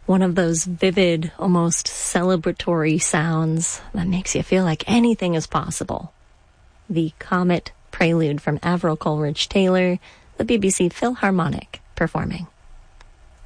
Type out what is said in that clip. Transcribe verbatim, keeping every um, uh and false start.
One of those vivid, almost celebratory sounds that makes you feel like anything is possible. The Comet Prelude from Avril Coleridge Taylor, the B B C Philharmonic performing.